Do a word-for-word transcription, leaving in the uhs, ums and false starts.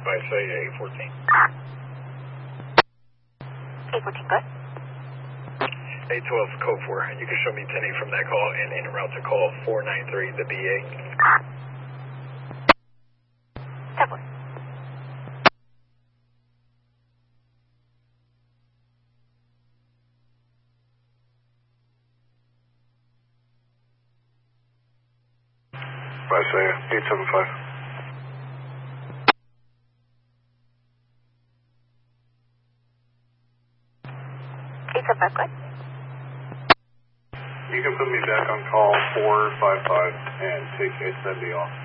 say eight fourteen. eight fourteen, good. eight twelve, code four. You can show me ten eight from that call and en route to call four nine three, the B A. ten four. Isaiah, eight seven five. eight seven five, good. You can put me back on call four five five and take eight seventy off.